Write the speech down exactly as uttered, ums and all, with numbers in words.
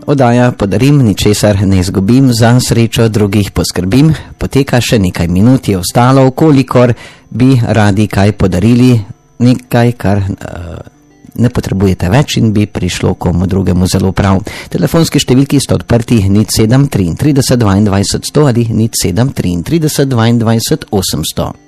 Oddaja Podarim, ničesar ne izgubim, za srečo drugih poskrbim. Poteka še nekaj minut, je ostalo, kolikor bi radi kaj podarili, nekaj, kar uh, ne potrebujete več in bi prišlo komu drugemu zelo prav. Telefonski številki sta odprti nič sedem trideset dvaindvajset sto ali nič sedem trideset dvaindvajset osemsto.